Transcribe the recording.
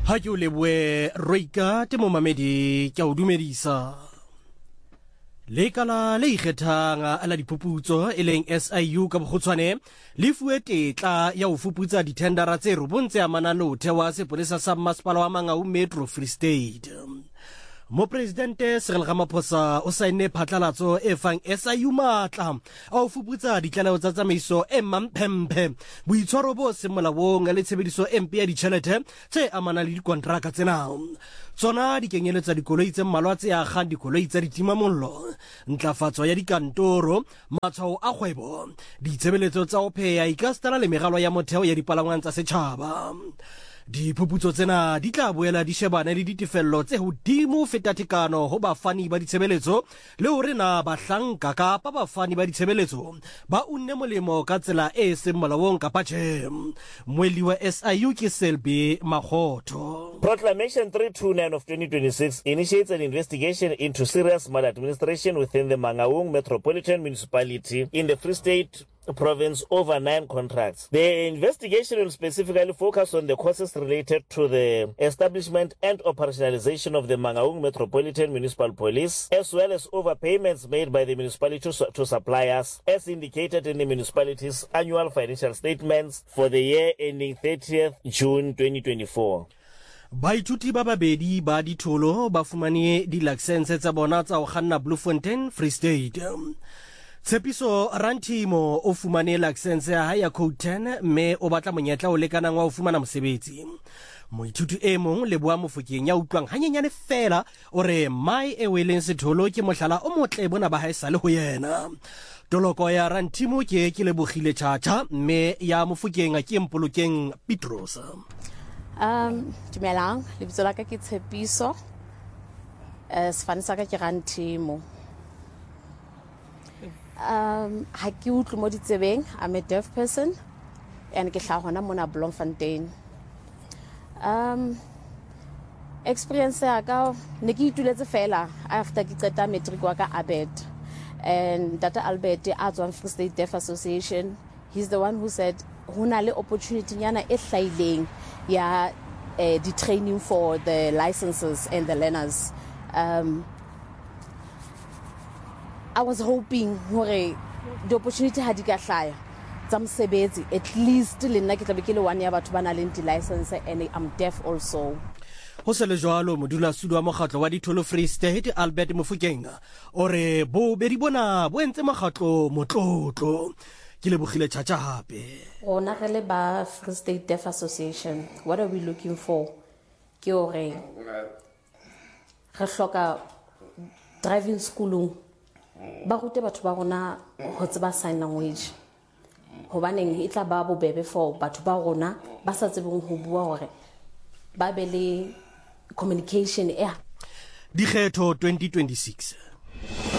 Ha ke o leboe Roika te mo mamedi ke o dumedisa. Lekala le ikgethang ala diphuputso e leng SIU ka bokgutshwane le fuwe tetla ya ho fuputsa dithendara tse robong amana le ho thewa sepolesa sa Masepala wa Mangaung Metro Free State. Mopresidente Cyril Ramaphosa o saenne phatlalatso e fang SIU matla a ho fuputsa ditlaleho tsa tsamaiso e mampempe boitshwaro bo se molaong le tshebediso e mpe ya ditjhelete tse amana le dikontraka tsena. Tsona di kenyeletsa dikoloi tse mmalwa tse akgang dikoloi tsa ditimamollo, ntlafatso ya dikantoro, matshwao a kgwebo, ditshebeletso tsa ho pheha ikastana le meralo ya motheo ya dipalangwang tsa setjhaba. Diphuputso tsena di tla boela di shebane le ditefello tse hodimo feta tekano ho bafani ba ditshebeletso le hore na bahlanka kapa bafani ba ditshebeletso ba unne molemo ka tsela e seng molaong kapa tjhe. Moeli wa SIU ke Selby Makgotho. Proclamation 329 of 2026 initiates an investigation into serious maladministration within the Mangaung Metropolitan Municipality in the Free State province over 9 contracts. The investigation will specifically focus on the causes related to the establishment and operationalization of the Mangaung Metropolitan Municipal Police, as well as overpayments made by the municipality to suppliers, as indicated in the municipality's annual financial statements for the year ending 30th June 2024. Baithuti ba babedi ba ditholo ba fumane di-license tsa bona tsa ho kganna Bloemfontein Free State. Tshepiso Rantimo o fumane license ya hae ya code 10 mme o batla monyetla o lekanang wa ho fumana mosebetsi. Moithuti e mong Leboa Mofokeng ya utlwang hanyenyane fela o re mai e weleng setholo ke mohlala o motle bona ba hae sa le ho yena. Toloko ya Rantimo ke Lebogile Chacha mme ya Mofokeng ke Mpolokeng Petros. Dumelang, lebitso la ka ke Tshepiso. Sefane sa ka ke Rantimo. Ha ke utlwe mo ditsebeng, I'm a deaf person and ke hlaha hona mona Bloemfontein. Experience ya ka ne ke ituletse fela after ke qeta matric wa ka Albert, and Dr. Albert a tswang Free State Deaf Association, he's the one who said hona le opportunity nyana e hlaileng ya the training for the licenses and the learners. I was hoping hore the opportunity had ka hlaya tsa mosebetsi, at least le nna ke tlabe ke le one ya batho ba nang le license and I'm deaf also. Ho se le jwalo modulasetulo wa mokgatlo wa ditholo Free State Albert Mofokeng o re bo be di bona bo entse mokgatlo motlotlo. Ke Lebogile Chacha hape. Rona re le ba Free State Deaf Association, what are we looking for? Ke hore re hloka driving school ba rute batho ba rona ho tseba sign language, hobaneng e tla ba bobebe for batho ba rona ba sa tsebeng ho bua hore ba be le communication. Dikgetho 2026.